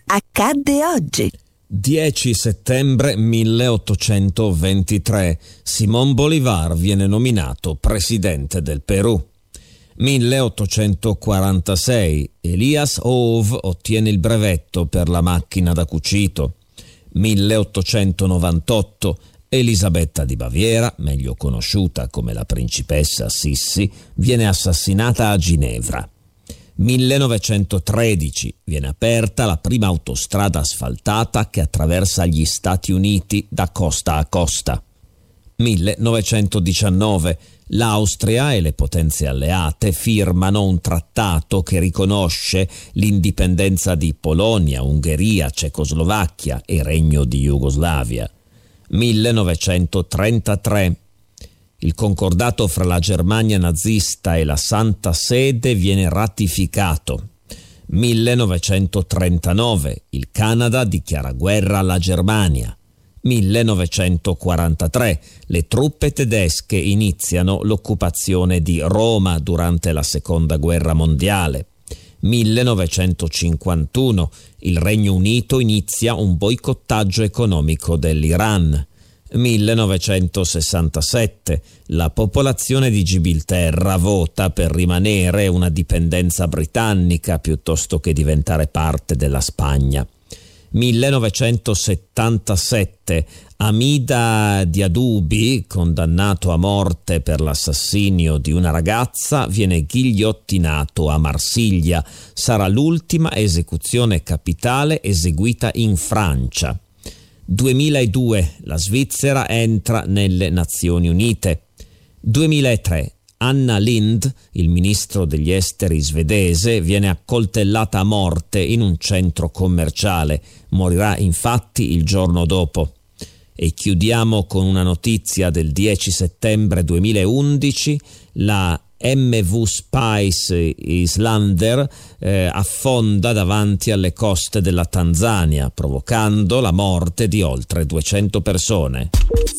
accadde oggi? 10 settembre 1823. Simón Bolívar viene nominato presidente del Perù. 1846. Elias Howe ottiene il brevetto per la macchina da cucito. 1898. Elisabetta di Baviera, meglio conosciuta come la principessa Sissi, viene assassinata a Ginevra. 1913 viene aperta la prima autostrada asfaltata che attraversa gli Stati Uniti da costa a costa. 1919 l'Austria e le potenze alleate firmano un trattato che riconosce l'indipendenza di Polonia, Ungheria, Cecoslovacchia e Regno di Jugoslavia. 1933 il concordato fra la Germania nazista e la Santa Sede viene ratificato. 1939 il Canada dichiara guerra alla Germania. 1943 le truppe tedesche iniziano l'occupazione di Roma durante la Seconda Guerra Mondiale. 1951 il Regno Unito inizia un boicottaggio economico dell'Iran. 1967 la popolazione di Gibilterra vota per rimanere una dipendenza britannica piuttosto che diventare parte della Spagna. 1977 Amida Diadubi, condannato a morte per l'assassinio di una ragazza, viene ghigliottinato a Marsiglia. Sarà l'ultima esecuzione capitale eseguita in Francia. 2002 la Svizzera entra nelle Nazioni Unite. 2003 Anna Lindh, il ministro degli esteri svedese, viene accoltellata a morte in un centro commerciale. Morirà infatti il giorno dopo. E chiudiamo con una notizia del 10 settembre 2011. La MV Spice Islander affonda davanti alle coste della Tanzania, provocando la morte di oltre 200 persone.